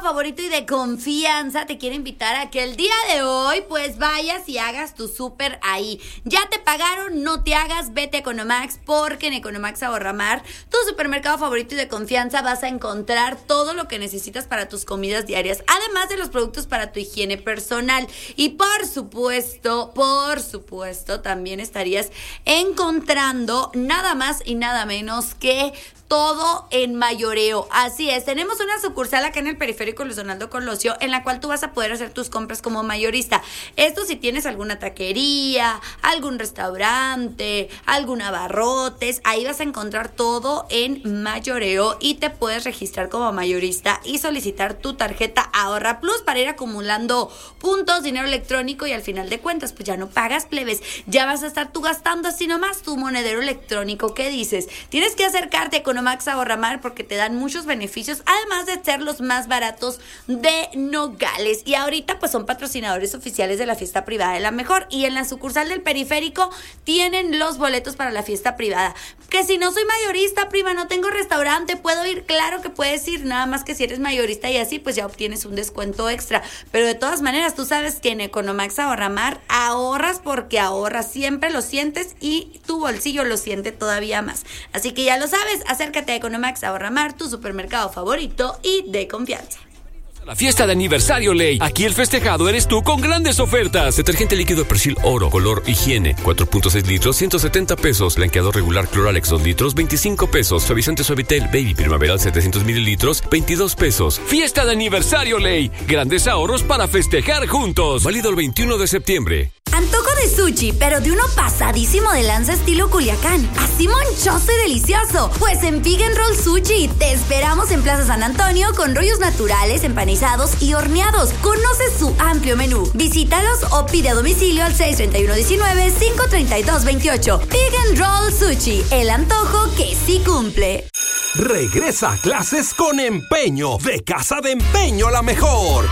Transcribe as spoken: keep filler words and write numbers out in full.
favorito y de confianza te quiere invitar a que el día de hoy pues vayas y hagas tu súper ahí. Ya te pagaron, no te hagas, vete a Economax, porque en Economax Ahorramar, tu supermercado favorito y de confianza, vas a encontrar todo lo que necesitas para tus comidas diarias, además de los productos para tu higiene personal. Y por supuesto, por supuesto, también estarías encontrando nada más y nada menos que todo en mayoreo. Así es, tenemos una sucursal acá en el periférico Luis Donaldo Colosio, en la cual tú vas a poder hacer tus compras como mayorista. Esto si tienes alguna taquería, algún restaurante, algún abarrotes, ahí vas a encontrar todo en mayoreo y te puedes registrar como mayorista y solicitar tu tarjeta Ahorra Plus para ir acumulando puntos, dinero electrónico, y al final de cuentas pues ya no pagas, plebes, ya vas a estar tú gastando así nomás tu monedero electrónico. ¿Qué dices? Tienes que acercarte con Economax Ahorramar porque te dan muchos beneficios, además de ser los más baratos de Nogales. Y ahorita pues son patrocinadores oficiales de la fiesta privada de La Mejor, y en la sucursal del periférico tienen los boletos para la fiesta privada. Que si no soy mayorista, prima, no tengo restaurante, ¿puedo ir? Claro que puedes ir, nada más que si eres mayorista y así pues ya obtienes un descuento extra. Pero de todas maneras tú sabes que en Economax Ahorramar ahorras porque ahorras, siempre lo sientes y tu bolsillo lo siente todavía más. Así que ya lo sabes, hacer Acércate a Economax Ahorramar, tu supermercado favorito y de confianza. La fiesta de aniversario Ley. Aquí el festejado eres tú con grandes ofertas. Detergente líquido Persil Oro, color higiene, cuatro punto seis litros, ciento setenta pesos. Blanqueador regular Cloralex dos litros, veinticinco pesos. Suavizante Suavitel Baby Primaveral setecientos mililitros, veintidós pesos. Fiesta de aniversario Ley. Grandes ahorros para festejar juntos. Válido el veintiuno de septiembre. Antojo de sushi, pero de uno pasadísimo de lanza estilo Culiacán. Así monchoso y delicioso. Pues en Pig and Roll Sushi te esperamos en Plaza San Antonio con rollos naturales, empanizados y horneados. Conoce su amplio menú. Visítalos o pide a domicilio al seis tres uno uno nueve, cinco tres dos dos ocho. Pig and Roll Sushi, el antojo que sí cumple. Regresa a clases con empeño de Casa de Empeño La Mejor.